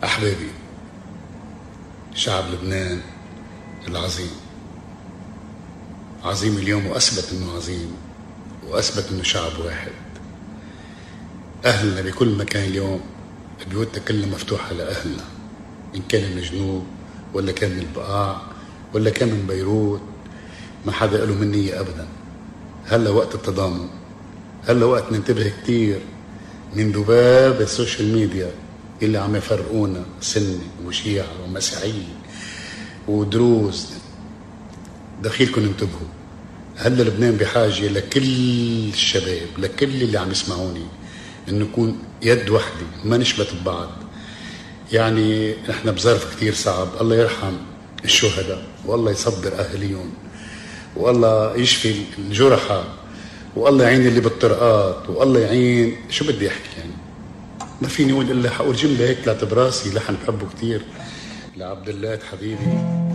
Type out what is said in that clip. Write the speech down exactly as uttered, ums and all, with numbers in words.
أحبابي، شعب لبنان العظيم عظيم اليوم، وأثبت أنه عظيم، وأثبت أنه شعب واحد. أهلنا بكل مكان اليوم، بيوتنا كلها مفتوحة لأهلنا، إن كان من الجنوب ولا كان من البقاع ولا كان من بيروت، ما حدا قاله منية أبدا. هلا وقت التضامن، هلا وقت ننتبه كتير من ذباب السوشيال ميديا اللي عم يفرقونا سني وشيعة ومسيحيين ودروز. دخيلكم انتبهوا، هلا لبنان بحاجة لكل الشباب، لكل اللي عم يسمعوني، انه نكون يد وحدة، ما نشبت ببعض. يعني نحن بظرف كتير صعب، الله يرحم الشهداء والله يصبر اهاليهم والله يشفي الجرحى والله يعين اللي بالطرقات والله يعين. شو بدي احكي يعني؟ ما فيني اقول الا حقول جمله هيك طلعت براسي، لحن بحبه كتير لعبد اللات حبيبي.